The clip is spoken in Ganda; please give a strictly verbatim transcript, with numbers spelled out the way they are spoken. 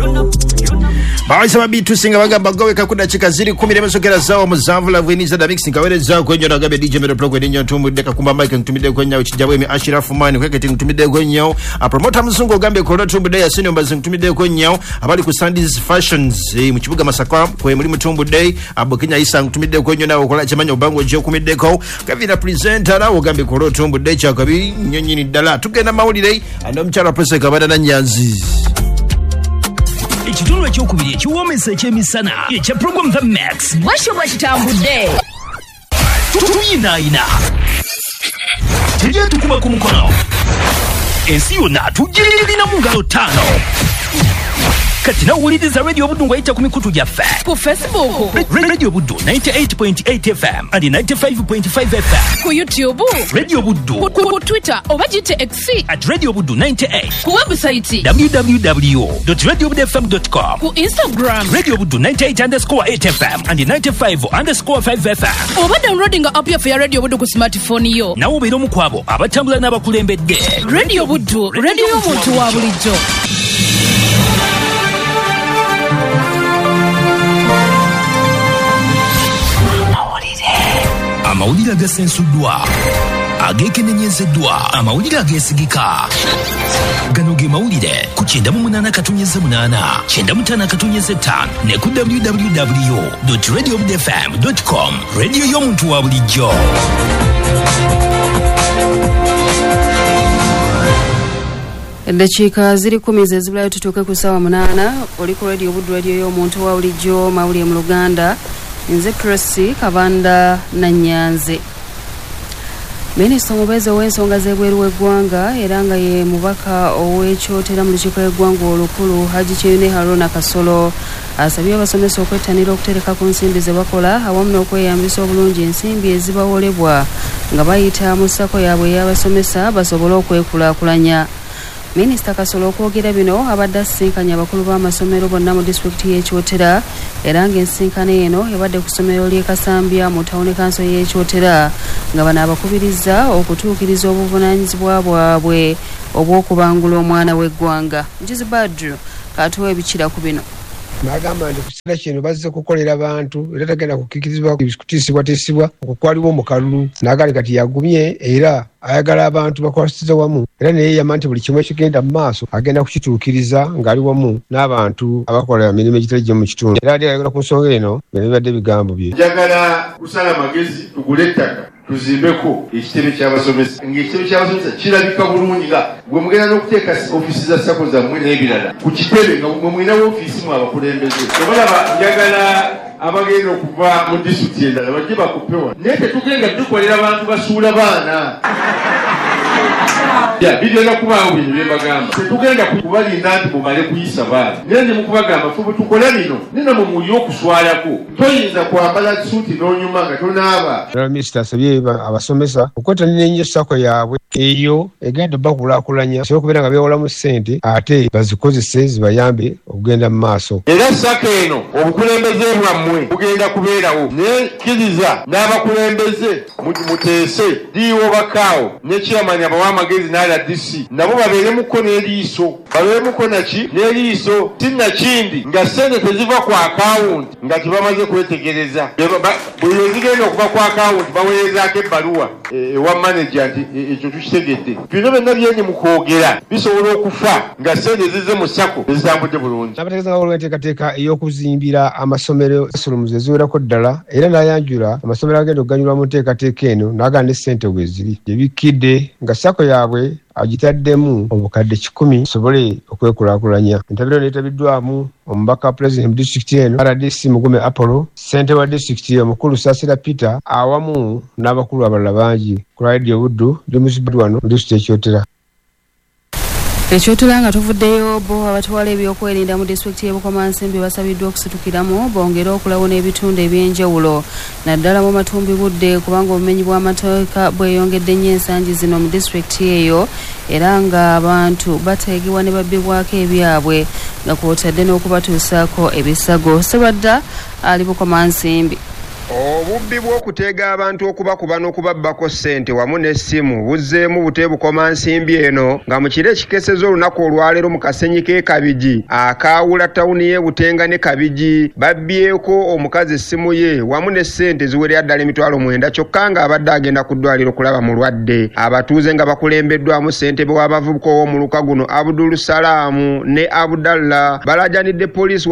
Baisa mabitu singa bagamba gowe kakuda chikaziri kumi nemesokera zawo muzamvula vwiniza da mix ngaweleza kwenye na gabe D J Mero Plug kwenye ntumbu deka kumba mic ntumide kwenye uchijabwe mi Ashirafu Mani kweke ntumide kwenye a promoter mzungu gambe kola tumbu day asini mbazi ntumide kwenye abali ku Sandy's Fashions e, mchibuga masakwa kwe mulimu tumbu day abokenya isa ntumide kwenye na ukola chemanya ubango jeo kumideko kavina presenter na ugambe kola tumbu day chakabi nyonyini dala tukena mauli day ando mchara prese kabada na nyanzi Ichitulwa chokubiri chiwomesa chemisana echa program The Max Washo bachitambude Tuyina ina Tije tukuba kumukono Ensi yona tujiri na mungalo tano Katina uwulidi za Radio Budu ngwaita kumikutu jafe Ku Facebook Radio Budu ninety-eight point eight F M and ninety-five point five F M Ku YouTube Radio Budu Ku, ku, ku Twitter obajite X at Radio Budu ninety-eight Ku website w w w dot radio budu f m dot com Ku Instagram Radio Budu ninety-eight underscore eight F M and ninety-five underscore five F M Oba downloading app ya ya Radio Budu ku smartphone yo Na ubiro mukwabo abatambula n'abakulembedde Radio Budu Radio y'omuntu wa bulijjo Amawulire agasensuddwa agekenenyezeddwa amawulire ageesigika gano ge mawulire ku kyenda mu munaana katonyeze munaana kyenda mu ttaano katonyeze ttaano ne ku w w w dot radio budu f m dot com radio y'omuntu wa bulijjo Eddakiika ziri kumi ze zibulayo tutuuke ku ssaawa munaana oli ku Radio Budu radio y'omuntu wa bulijjo mawulire mu Luganda nze Tracy Kabanda na Nyanze. Minisita Mubeezi ow'ensonga z'ebweru w'eggwanga era nga ye mubaka ow'ekyotera mu lukiiko lw'eggwanga olukulu Haji Kyeyune Haruna Kasolo asabye abasomesa okwettanira okutereka ku nsimbi ze bakola awamu n'okweyambisa obulungi ensimbi ezibawolebwa nga bayita mu ssako yaabwe ey'abasomesa basobole okwekulaakulanya. Minisita Kasolo okwogera bino abadde asisinkanye abakulu b'amasomero bonna mu disitulikiti y'Ekyotera era ng'ensinkano eno ebadde ku ssomero ly'e Kasambya mu tawuni kanso y'Ekyotera nga bano abakubiriza okutuukiriza obuvunaanyizibwa bwabwe obw'okubangula omwana w'eggwanga. Njizi Badru katuwa ebikira ku bino. Nagamba nti kukiseera kino bazze kukolera abantu era tagenda kukikirizibwa kutiisibwatiisibwa okukwalibwa omukalulu nagali kati yagumye era ayagala abantu bakwasiza wamu era naye yamma nti buli kimu ekigenda mu maaso agenda kukituukiriza ng'ali wamu n'abantu abakola emirimu egitali gye mu kitundu era ate ayagala ku nsonga eno bino bibadde ebigambo bye. Njagala kusala magezi tugule ettaka tuzimbeko ekitebe ky'abasomesa ng'ekitebe ky'abasomesa kirabika bulungi nga bwe mugenda n'okuteeka ofiisi za sako zammwe n'ebirala ku kitebe nga mwe mulina woofiisi mu abakulembeze obalaba njagala abagenda okuva mu disitulikiti endala bajje bakupewa naye tetugenda tukolera abantu basuula baana ya bigenda kubaawo bino bye mbagamba tetugenda kubalinda nti mumale kuyisa baana naye ndi mukubagamba fe bwe tukola bino nino mwe muli okuswalako toyinza kwambala suuti n'onyuma nga tonaaba. Minisita asabye abasomesa okwettanira ennyo ssako yaabwe eyo egenda bakulaakulanya sobola okubeera nga beewolamu ssente ate bazikozese zibayambe okugenda mu maaso. Era ssako eno obukulembeze bwammwe bugenda kubeerawo naye kkiriza n'abakulembeze muteese diiwo bakaawo ne chairman abawa amagezi n'ala D C nabo babeeremuko n'eriiso babeeremuko naki n'eriiso tinnakindi nga ssente teziva ku akawunti nga tebamaze kwetegereza buli lwezigenda okuva ku akawunti baweerezaako ebbaluwa ewa manager nti ekyo tukitegedde. Bino byonna byenyi mu kwogera bisobola okufa nga ssente zize mu ssako ezitambudde bulungi. Abategeeza nga waliwo enteekateeka ey'okuzimbira amasomero esulumu eziwerako ddala era n'ayanjula amasomero agenda okuganyulwa mu nteekateeka eno n'aganda ssente bwe ziri gye bikkidde nga ssako yaabwe agitaddemu obukadde kikumi sobole okwekulaakulanya. Entabiro neetabiddwamu omubaka pulezidenti mu disitulikiti eno R D C Mugume Apollo, ssente wa disitulikiti omukulu Saasira Peter awamu n'abakulu abalala bangi ku Radio Budu ndi muzibadde wano mu disitulikiti y'Ekyotera. Ekyotera nga tuvuddeyo bo abatwala ebyokwerinda mu disitulikiti y'e Bukomansimbi basabiddwa okusitukiramu bongere okulawuna ebitundu eby'enjawulo naddala mu matumbi budde kubanga obumenyi bw'amateeka bweyongedde nnyo ensangi zino mu disitulikiti eyo era nga abantu bateegebwa ne babbibwako ebyabwe nga kw'otadde n'okubatuusaako ebisago. Sebadda ali Bukomansimbi. Obubbi bw'okuteega abantu okubakuba n'okubabbako ssente wamu n'essimu buzzeemu bute bukoma nsimbi eno nga mu kiro ekikeseza olunaku olwaleero mu kasenyi k'e Kabigi akaawula tawuni y'e Butenga ne Kabigi babbyeko omukazi essimu ye wamu ne ssente ziwerera ddala emitwalo mwenda kyokka ng'abadde agenda ku ddwaliro kulaba mulwadde. Abatuuze nga bakulembeddwamu ssentebe w'abavubuka ow'omuluka guno Abdul Salaamu ne Abdallah balaajanidde poliisi